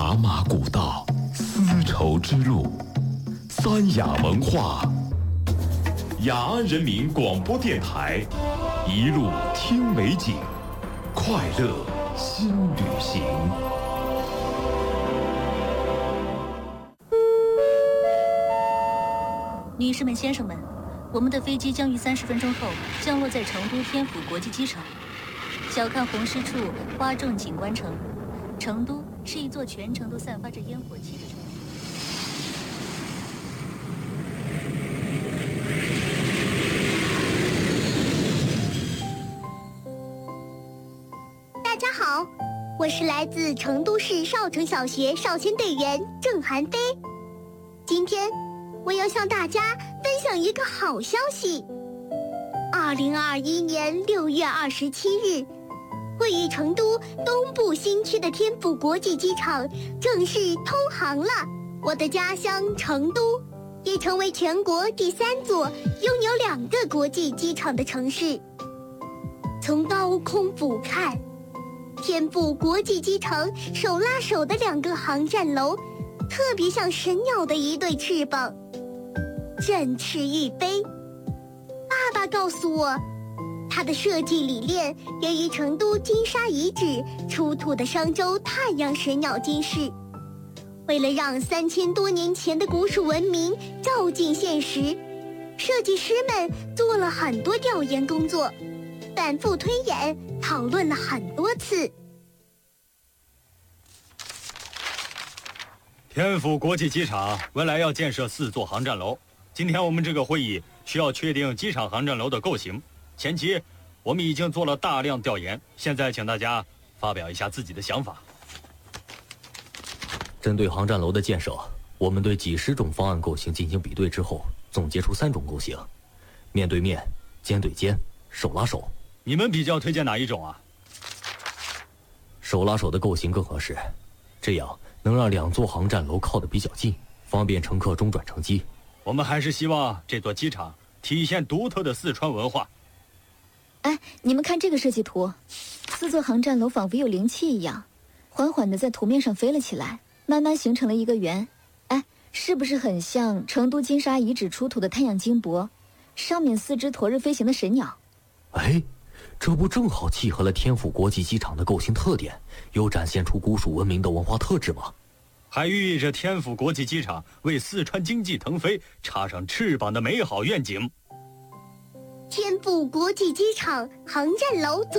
茶马古道，丝绸之路，三雅文化，雅安人民广播电台，一路听美景，快乐新旅行。 女士们、先生们，我们的飞机将于30分钟后降落在成都天府国际机场。小看红湿处，花重景观城。成都是一座全城都散发着烟火气的城市。 大家好，我是来自成都市少城小学少先队员郑涵飞。今天我要向大家分享一个好消息。2021年6月27日，位于成都东部新区的天府国际机场正式通航了。我的家乡成都也成为全国第3座拥有2个国际机场的城市。从高空俯瞰，天府国际机场手拉手的2个航站楼，特别像神鸟的一对翅膀，振翅欲飞。爸爸告诉我，它的设计理念源于成都金沙遗址出土的商周太阳神鸟金饰。为了让3000多年前的古蜀文明照进现实，设计师们做了很多调研工作，反复推演，讨论了很多次。 天府国际机场未来要建设4座航站楼，今天我们这个会议需要确定机场航站楼的构型。前期我们已经做了大量调研，现在请大家发表一下自己的想法。 针对航站楼的建设，我们对几十种方案构型进行比对之后，总结出3种构型：面对面、肩对肩、手拉手。 你们比较推荐哪一种啊？ 手拉手的构型更合适，这样能让2座航站楼靠得比较近，方便乘客中转乘机。 我们还是希望这座机场体现独特的四川文化。 哎，你们看这个设计图，4座航站楼仿佛有灵气一样，缓缓地在图面上飞了起来，慢慢形成了一个圆。哎，是不是很像成都金沙遗址出土的太阳金箔，上面4只驮着飞行的神鸟？ 哎，这不正好契合了天府国际机场的构型特点，又展现出古蜀文明的文化特质吗？ 还寓意着天府国际机场为四川经济腾飞插上翅膀的美好愿景。 天府国际机场航站楼